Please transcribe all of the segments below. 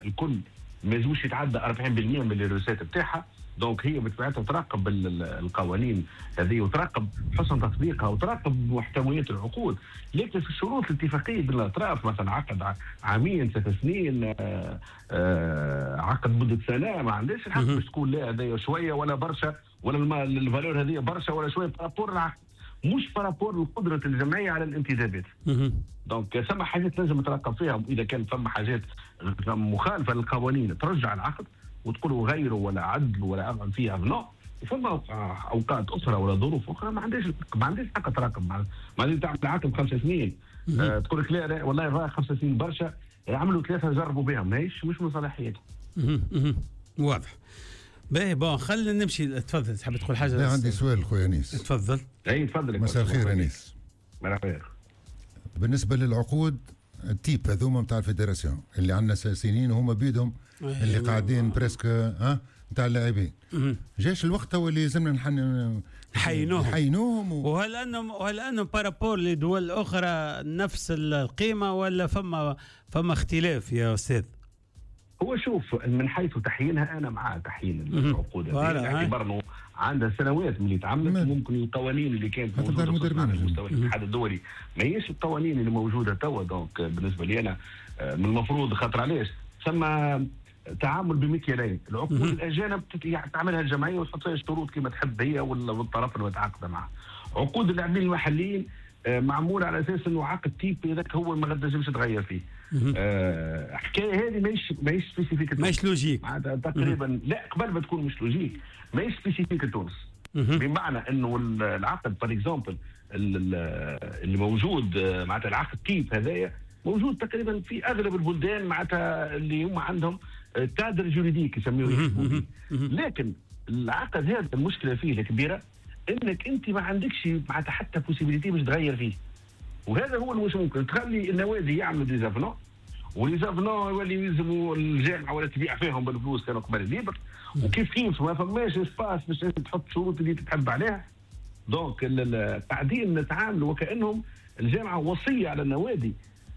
الكل ما يزوش يتعدى 40% من الريسات بتاعها. دونك هي بطبيعتها تراقب القوانين هذه وتراقب حسن تطبيقها وتراقب محتويات العقود. لكن في الشروط الاتفاقيه بين الاطراف مثلا عقد عامين 3 سنين عقد مده سنه ما عندهاش الحق باش تكون لا هذايا شويه ولا برشا ولا الفالور هذه برشا ولا شويه بارابور العقد مش بارابور لقدره الجمعيه على الانتدابات. دونك ثم حاجات لازم تراقب فيها اذا كان ثم حاجات مخالفه للقوانين ترجع العقد وتقولوا غيره ولا عدل ولا أفعل فيها لا. وفما اوقات اخرى ولا ظروف اخرى ما عنديش حق تراقب ما عنديش تعمل عقد 5 سنين تقول لك لا والله راه 5 سنين برشا عملوا 3 جربوا بها مش من صلاحيتهم. واضح. باهي بون خلينا نمشي. تفضل تحب تقول حاجه؟ لا عندي سؤال خويا انيس. تفضل. اي تفضل. مساء الخير انيس. مرحبا. بالنسبه للعقود التيب هذوما نتاع الفيدراسيون اللي عندنا سنين وهما بيدهم اللي قاعدين بريسك نتاع اللاعبين جاش الوقت هو اللي لازمنا نحينوهم وهل انهم بارابور لدول اخرى نفس القيمه ولا فما اختلاف يا استاذ؟ هو شوف من حيث تحيينها انا مع تحيين العقود باعتبار انه عندها سنوات من اللي تعملت ممكن القوانين اللي كانت موجوده على مستوى الاتحاد الدولي ما هيش القوانين اللي موجوده توا. دونك بالنسبه لي انا من المفروض خاطر علاش ثم تعامل بمكيالين. العقود الاجانب تعملها الجمعيه وتحط فيها الشروط كما تحب هي والطرف اللي متعاقده معه. عقود اللاعبين المحليين معمول على اساس انه عقد تيب هذاك هو ما تنجمش تغير فيه. حكايه هذه ماهيش سبيسيفيك ماهيش لوجيك تقريبا. لا قبل ما تكون مش لوجيك ماهيش سبيسيفيك لتونس. بمعنى انه العقد بار اكزومبل اللي موجود معناتها العقد تيب هذايا موجود تقريبا في اغلب البلدان معناتها اللي هم عندهم كادر جوريديك يسموه. لكن العقد هذا المشكله فيه الكبيره انك انت ما عندكش معناتها حتى بوسيبيليتي باش تغير فيه. وهذا هو اللي مش ممكن تخلي النوادي يعملوا ديزافنون وليزافنون يولي يلزموا الجامعه ولا تبيع فيهم بالفلوس كانوا قبل ليبر وكيف ما فماش اسباس باش تحط شروط اللي تتحب عليها. دونك قاعدين نتعاملوا وكانهم الجامعه وصيه على النوادي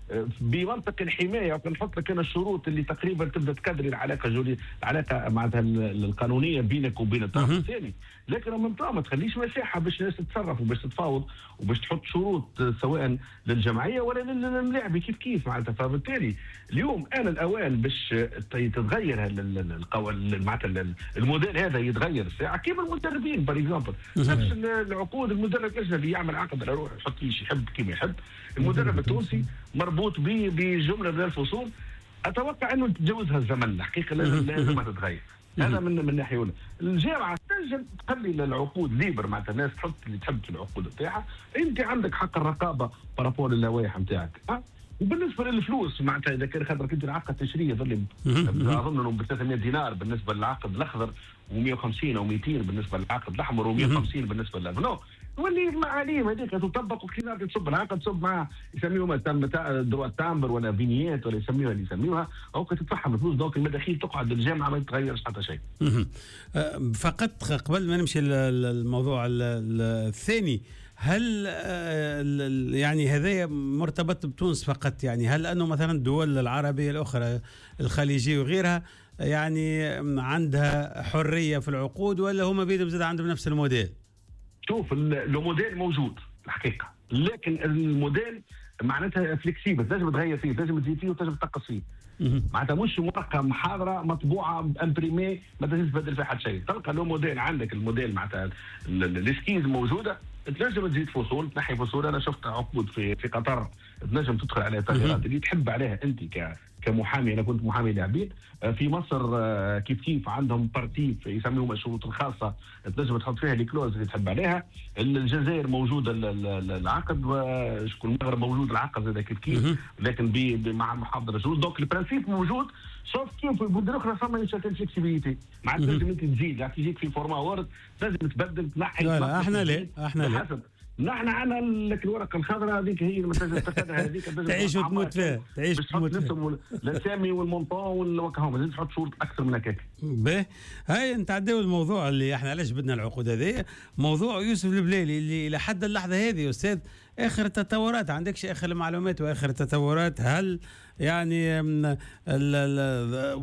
بمنطق الحمايه ونحط لك انا الشروط اللي تقريبا تبدا تكدري العلاقه معناتها القانونيه بينك وبين الطرف الثاني. لكن ما تخليش مساحه باش الناس تتصرف وباش تتفاوض وباش تحط شروط سواء للجمعيه ولا للاعب كيف معناتها. فبالتالي اليوم انا الاوان باش تتغير معناتها الموديل هذا يتغير الساعه كيما المدربين بار اكزومبل. نفس العقود المدرب الاجنبي يعمل عقد على روحه يحط فيه يحب كيما يحب. المدرب التونسي مربوط بجمله من الفصول اتوقع انه تتجاوزها الزمن. الحقيقه لازم تتغير. هذا من ناحيه اولى. الجامعه تنجم تخلي العقود ليبر معناتها الناس تحط اللي تحب في العقود بتاعها. انت عندك حق الرقابه بارابور اللوائح نتاعك. وبالنسبه للفلوس معناتها اذا كان خاطرك انت العقد التشريعي يظل اظن انه ب 300 دينار بالنسبه للعقد الاخضر و150 او 200 بالنسبه للعقد الاحمر و150 بالنسبه للافنو. واللي المعاليم هذيك تطبق وكيما تصب العقد تصب مع يسميوها دروا تامبر ولا فينيات ولا يسميوها اللي يسميوها او تدفعهم الفلوس. دونك المداخيل تقعد الجامعه ما يتغيرش حتى شيء. فقط قبل ما نمشي للموضوع الثاني هل يعني هذا مرتبط بتونس فقط؟ يعني هل انه مثلا الدول العربيه الاخرى الخليجيه وغيرها يعني عندها حريه في العقود ولا هم بيدهم زاد عندهم نفس الموديل؟ شوف الموديل موجود الحقيقه لكن الموديل معناتها فليكسيبل تنجم تغير فيه تنجم تزيد فيه وتنجم تنقص فيه. معناتها مش ورقه محاضره مطبوعه امبريمي ما تنجمش تبدل فيها حتى شيء. تلقى له موديل عندك الموديل معناتها السكيز موجوده تنجم تزيد فصول تنحي فصول. انا شفت عقود في قطر تنجم تدخل عليها تغييرات اللي تحب عليها انت كمحامي. انا كنت محامي لاعبين في مصر كيف عندهم بارتيف يسميهم الشروط الخاصه تنجم تحط فيها الكلوز اللي تحب عليها. الجزائر موجوده العقد وشكون المغرب موجود العقد هذا كيف لكن مع محاضره الشروط. دونك البرانسيب موجود شوف كيف البلدان الاخرى فما يشكل فليكسيبيليتي معناتها لازم انت تزيد تجيك في فورما وورد لازم تبدل تنحي. لا احنا لا نحن عندنا الورقه الخضراء هذيك هي هذيك تعيش وتموت فيها، تعيش وتموت فيها. الاسامي والمونطون وكهم لازم تحط شروط اكثر من هكاك. باهي، هاي نتعداو الموضوع اللي احنا علاش بدنا العقود هذه، موضوع يوسف البلالي اللي الى حد اللحظه هذه استاذ اخر التطورات، عندكش اخر المعلومات واخر التطورات؟ هل يعني